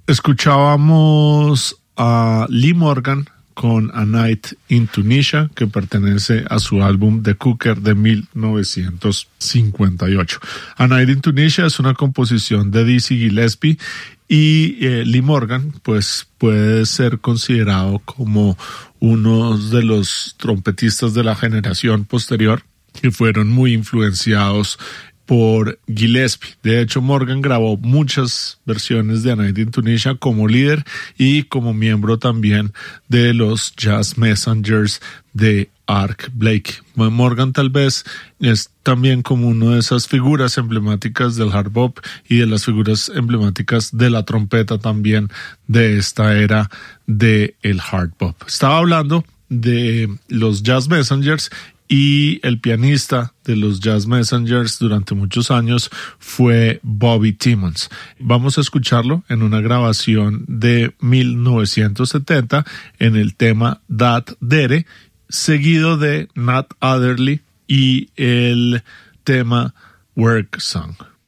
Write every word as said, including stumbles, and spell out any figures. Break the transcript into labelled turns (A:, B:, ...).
A: Escuchábamos a Lee Morgan con A Night in Tunisia, que pertenece a su álbum The Cooker de mil novecientos cincuenta y ocho. A Night in Tunisia es una composición de Dizzy Gillespie y eh, Lee Morgan pues puede ser considerado como uno de los trompetistas de la generación posterior que fueron muy influenciados por Gillespie. De hecho, Morgan grabó muchas versiones de A Night in Tunisia como líder y como miembro también de los Jazz Messengers de Art Blakey. Morgan tal vez es también como una de esas figuras emblemáticas del hard bop y de las figuras emblemáticas de la trompeta también de esta era del hard bop. Estaba hablando de los Jazz Messengers y el pianista de los Jazz Messengers durante muchos años fue Bobby Timmons. Vamos a escucharlo en una grabación de mil novecientos setenta en el tema Dat Dere, seguido de Nat Adderley y el tema Work Song.